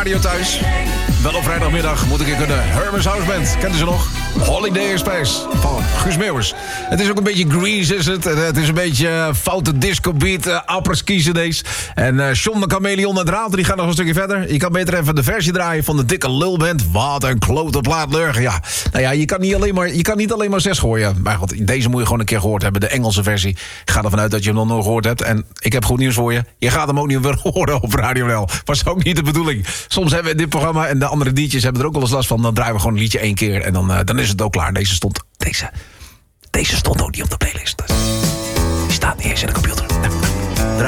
radio thuis. Wel op vrijdagmiddag moet ik je kunnen. Hermes House Band, kent u ze nog? Holiday Space van Guus Meeuwers. Het is ook een beetje Grease, is het. Het is een beetje foute disco beat, apres-ski cd's. En John de Chameleon en Draalte, die gaan nog een stukje verder. Je kan beter even de versie draaien van de dikke lulband. Wat een klote plaat lurgen, ja. Nou ja, je kan niet alleen maar 6 gooien. Maar goed, deze moet je gewoon een keer gehoord hebben. De Engelse versie. Ik ga ervan uit dat je hem nog nooit gehoord hebt. En ik heb goed nieuws voor je. Je gaat hem ook niet weer horen op Radio NL. Was ook niet de bedoeling. Soms hebben we dit programma en de andere DJ's hebben er ook wel eens last van. Dan draaien we gewoon een liedje 1 keer en dan is het ook klaar. Deze stond ook niet op de playlist. Die staat niet eens in de computer.